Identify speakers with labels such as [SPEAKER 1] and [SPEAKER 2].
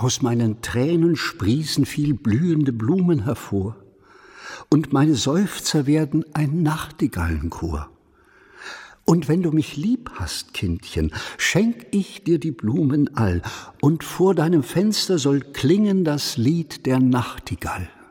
[SPEAKER 1] Aus meinen Tränen sprießen viel blühende Blumen hervor, und meine Seufzer werden ein Nachtigallenchor. Und wenn du mich lieb hast, Kindchen, schenk ich dir die Blumen all, und vor deinem Fenster soll klingen das Lied der Nachtigall.